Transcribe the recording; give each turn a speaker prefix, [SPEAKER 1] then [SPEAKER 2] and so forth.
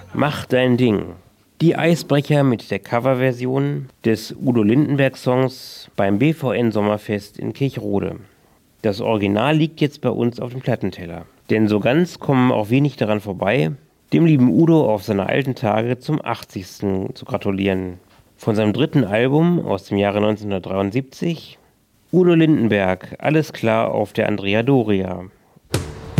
[SPEAKER 1] Mach dein Ding. Die Eisbrecher mit der Coverversion des Udo Lindenberg-Songs beim BVN Sommerfest in Kirchrode. Das Original liegt jetzt bei uns auf dem Plattenteller. Denn so ganz kommen auch wenig daran vorbei, dem lieben Udo auf seine alten Tage zum 80. zu gratulieren. Von seinem dritten Album aus dem Jahre 1973, Udo Lindenberg, alles klar auf der Andrea Doria.